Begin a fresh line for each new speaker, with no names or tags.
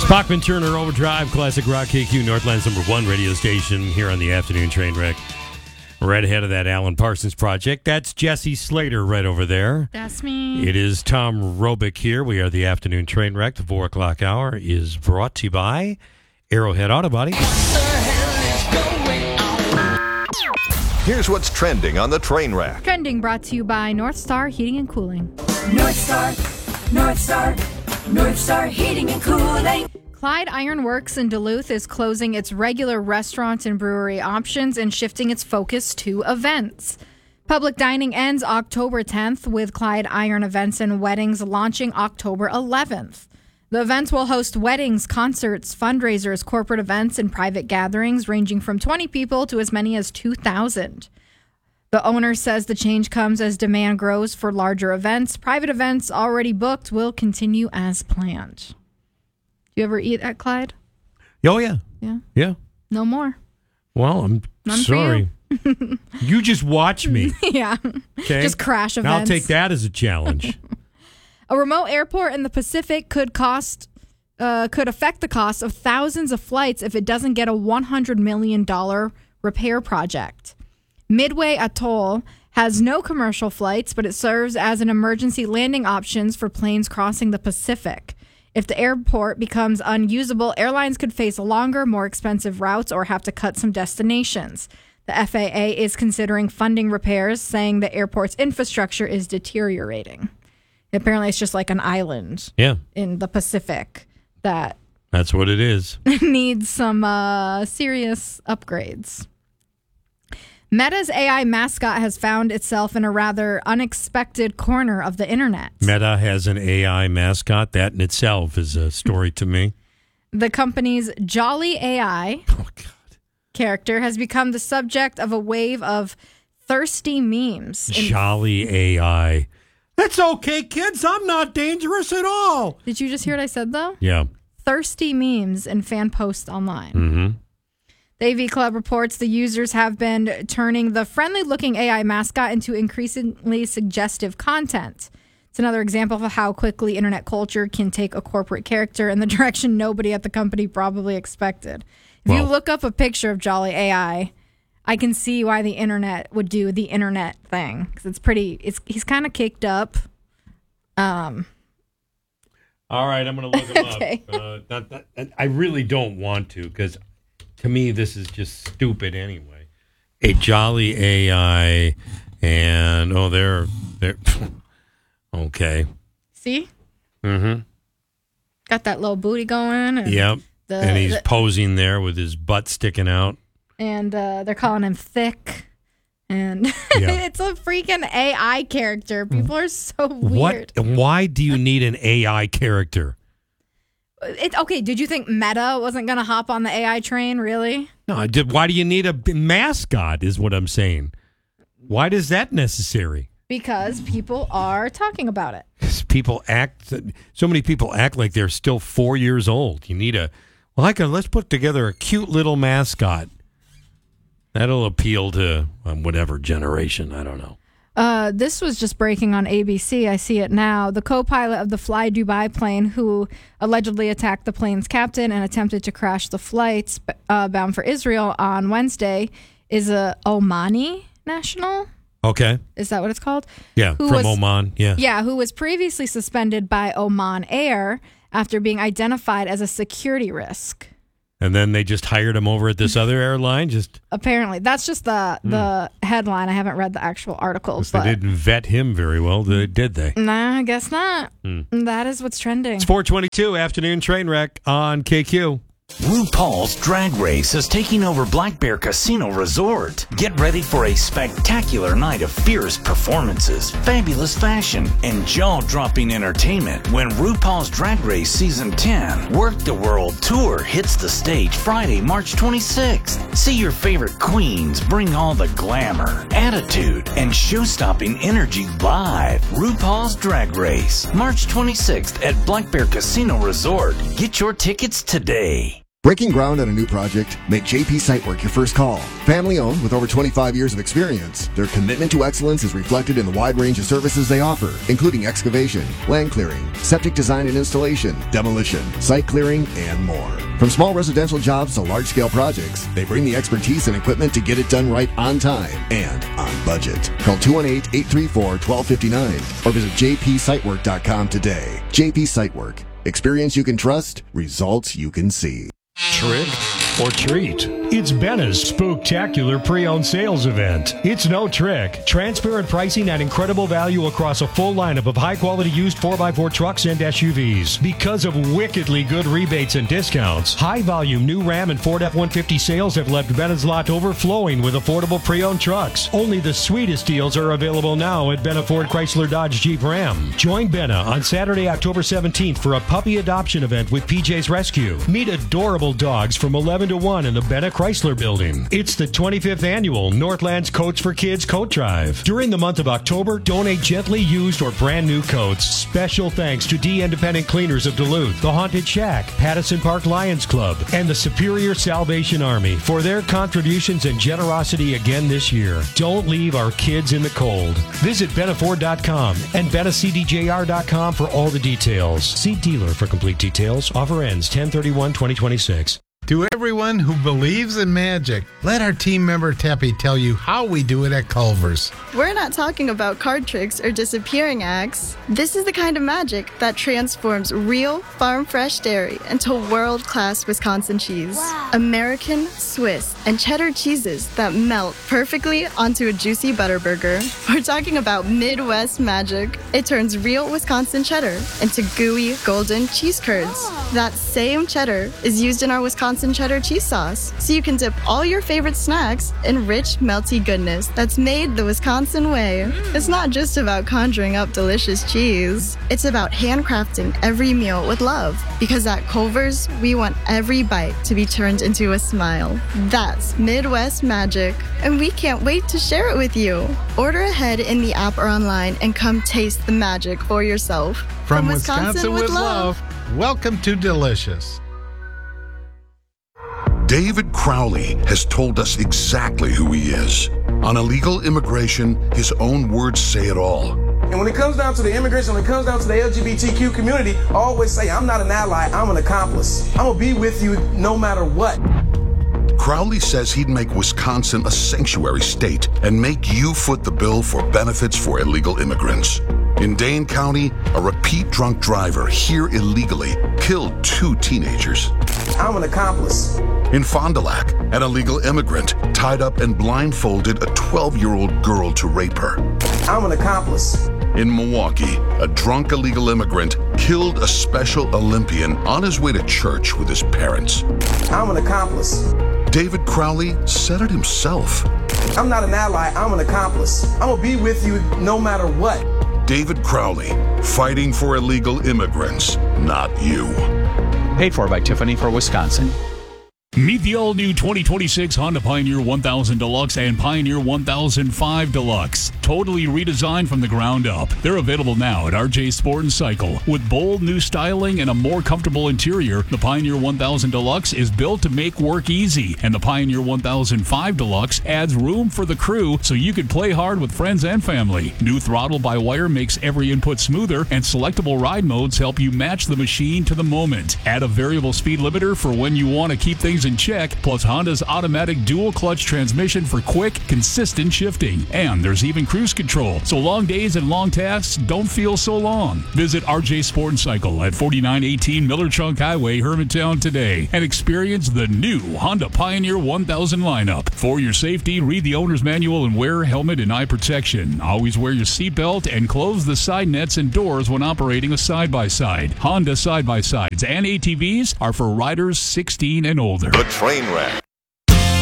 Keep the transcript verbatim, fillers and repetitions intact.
Bachman Turner Overdrive, classic rock, K Q, Northland's number one radio station here on the afternoon train wreck. Right ahead of that Alan Parsons project. That's Jesse Slater right over there.
That's me.
It is Tom Robick here. We are the afternoon train wreck. The four o'clock hour is brought to you by Arrowhead Auto Body.
Here's what's trending on the train wreck.
Trending brought to you by North Star Heating and Cooling.
North Star, North Star, North Star Heating and Cooling.
Clyde Iron Works in Duluth is closing its regular restaurant and brewery options and shifting its focus to events. Public dining ends October tenth, with Clyde Iron Events and Weddings launching October eleventh. The events will host weddings, concerts, fundraisers, corporate events, and private gatherings ranging from twenty people to as many as two thousand. The owner says the change comes as demand grows for larger events. Private events already booked will continue as planned. Do you ever eat at Clyde?
Oh, yeah.
Yeah.
Yeah.
No more.
Well, I'm
None for
sorry. You. you just watch me.
Yeah.
Okay.
Just crash events.
I'll take that as a challenge.
A remote airport in the Pacific could cost, uh, could affect the cost of thousands of flights if it doesn't get a one hundred million dollars repair project. Midway Atoll has no commercial flights, but it serves as an emergency landing option for planes crossing the Pacific. If the airport becomes unusable, airlines could face longer, more expensive routes or have to cut some destinations. The F A A is considering funding repairs, saying the airport's infrastructure is deteriorating. Apparently, it's just like an island
yeah.
in the Pacific that
That's what it is.
needs some uh, serious upgrades. Meta's A I mascot has found itself in a rather unexpected corner of the internet.
Meta has an A I mascot. That in itself is a story to me.
The company's Jolly A I
Oh, God.
character has become the subject of a wave of thirsty memes. In-
Jolly A I. That's okay, kids. I'm not dangerous at all.
Did you just hear what I said, though?
Yeah.
Thirsty memes and fan posts online.
Mm-hmm.
The A V Club reports the users have been turning the friendly-looking A I mascot into increasingly suggestive content. It's another example of how quickly internet culture can take a corporate character in the direction nobody at the company probably expected. If
Well,
you look up a picture of Jolly A I, I can see why the internet would do the internet thing, because it's pretty. It's he's kind of caked up. Um.
All right, I'm going to look him
Okay.
up. Uh, not, not, I really don't want to, because to me, this is just stupid anyway. A Jolly A I, and, oh, they're, they're, okay.
See?
Mm-hmm.
Got that little booty going. And
Yep.
The,
and he's
the-
posing there with his butt sticking out.
and uh, they're calling him thick. And
Yeah.
it's a freaking A I character. People are so weird.
What? Why do you need an A I character?
It, okay, did you think Meta wasn't going to hop on the A I train, really?
No, I did. Why do you need a mascot? Is what I'm saying. Why is that necessary?
Because people are talking about it.
People act. So many people act like they're still four years old. You need a. Well, I can. Let's put together a cute little mascot. That'll appeal to um, whatever generation. I don't know.
Uh, this was just breaking on A B C. I see it now. The co-pilot of the Fly Dubai plane, who allegedly attacked the plane's captain and attempted to crash the flights uh, bound for Israel on Wednesday, is a Omani national.
Okay.
Is that what it's called?
Yeah,
Who
from
was-
Oman. Yeah.
Yeah, who was previously suspended by Oman Air after being identified as a security risk.
And then they just hired him over at this other airline. Just
Apparently, that's just the the headline. I haven't read the actual article,
because
but
they didn't vet him very well, did did they?
nah, I guess not. That is what's trending.
It's four twenty-two afternoon train wreck on K Q.
RuPaul's Drag Race is taking over Black Bear Casino Resort. Get ready for a spectacular night of fierce performances, fabulous fashion, and jaw-dropping entertainment when RuPaul's Drag Race Season ten Work the World Tour hits the stage Friday, March twenty-sixth. See your favorite queens bring all the glamour, attitude, and show-stopping energy live. RuPaul's Drag Race, March twenty-sixth at Black Bear Casino Resort. Get your tickets today.
Breaking ground on a new project? Make J P Sitework your first call. Family owned with over twenty-five years of experience, their commitment to excellence is reflected in the wide range of services they offer, including excavation, land clearing, septic design and installation, demolition, site clearing, and more. From small residential jobs to large-scale projects, they bring the expertise and equipment to get it done right on time and on budget. Call two one eight, eight three four, one two five nine or visit j p sitework dot com today. J P Sitework. Experience you can trust, results you can see.
Trick or treat? It's Benna's Spooktacular Pre-Owned Sales Event. It's no trick. Transparent pricing at incredible value across a full lineup of high-quality used four by four trucks and S U Vs. Because of wickedly good rebates and discounts, high-volume new Ram and Ford F one fifty sales have left Benna's lot overflowing with affordable pre-owned trucks. Only the sweetest deals are available now at Benna Ford Chrysler Dodge Jeep Ram. Join Benna on Saturday, October seventeenth for a puppy adoption event with P J's Rescue. Meet adorable dogs from eleven to one in the Benna Chrysler Building. It's the twenty-fifth annual Northlands Coats for Kids Coat Drive. During the month of October, donate gently used or brand new coats. Special thanks to D Independent Cleaners of Duluth, the Haunted Shack, Pattison Park Lions Club, and the Superior Salvation Army for their contributions and generosity again this year. Don't leave our kids in the cold. Visit Benna Ford dot com and Benna C D J R dot com for all the details. See dealer for complete details. Offer ends ten thirty-one twenty twenty-six.
To everyone who believes in magic, let our team member Teppy tell you how we do it at Culver's.
We're not talking about card tricks or disappearing acts. This is the kind of magic that transforms real farm-fresh dairy into world-class Wisconsin cheese. Wow. American, Swiss, and cheddar cheeses that melt perfectly onto a juicy butter burger. We're talking about Midwest magic. It turns real Wisconsin cheddar into gooey, golden cheese curds. Oh. That same cheddar is used in our Wisconsin cheddar cheese sauce, so you can dip all your favorite snacks in rich, melty goodness that's made the Wisconsin way. Mm. It's not just about conjuring up delicious cheese. It's about handcrafting every meal with love, because at Culver's, we want every bite to be turned into a smile. That's Midwest magic, and we can't wait to share it with you. Order ahead in the app or online and come taste the magic for yourself.
From, From Wisconsin, Wisconsin with, with love, love, welcome to Delicious.
David Crowley has told us exactly who he is. On illegal immigration, his own words say it all.
And when it comes down to the immigration, when it comes down to the L G B T Q community, I always say, I'm not an ally, I'm an accomplice. I'm gonna be with you no matter what.
Crowley says he'd make Wisconsin a sanctuary state and make you foot the bill for benefits for illegal immigrants. In Dane County, a repeat drunk driver here illegally killed two teenagers.
I'm an accomplice.
In Fond du Lac, an illegal immigrant tied up and blindfolded a twelve-year-old girl to rape her.
I'm an accomplice.
In Milwaukee, a drunk illegal immigrant killed a Special Olympian on his way to church with his parents.
I'm an accomplice.
David Crowley said it himself.
I'm not an ally, I'm an accomplice. I'm gonna be with you no matter what.
David Crowley, fighting for illegal immigrants, not you.
Paid for by Tiffany for Wisconsin.
Meet the all-new twenty twenty-six Honda Pioneer one thousand Deluxe and Pioneer one thousand five Deluxe. Totally redesigned from the ground up. They're available now at R J Sport and Cycle. With bold new styling and a more comfortable interior, the Pioneer one thousand Deluxe is built to make work easy, and the Pioneer one thousand five Deluxe adds room for the crew so you can play hard with friends and family. New throttle-by-wire makes every input smoother, and selectable ride modes help you match the machine to the moment. Add a variable speed limiter for when you want to keep things in check, plus Honda's automatic dual clutch transmission for quick, consistent shifting. And there's even cruise control, so long days and long tasks don't feel so long. Visit R J Sport and Cycle at forty-nine eighteen Miller Chunk Highway, Hermantown today and experience the new Honda Pioneer one thousand lineup. For your safety, read the owner's manual and wear helmet and eye protection. Always wear your seatbelt and close the side nets and doors when operating a side-by-side. Honda side-by-sides and A T Vs are for riders sixteen and older.
The Train Wreck.